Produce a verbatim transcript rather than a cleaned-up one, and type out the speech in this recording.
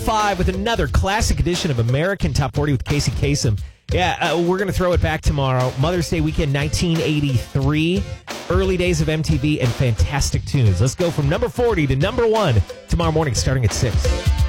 Five with another classic edition of American Top forty with Casey Kasem. Yeah, uh, we're going to throw it back tomorrow. Mother's Day weekend nineteen eighty-three. Early days of M T V and fantastic tunes. Let's go from number forty to number one tomorrow morning starting at six.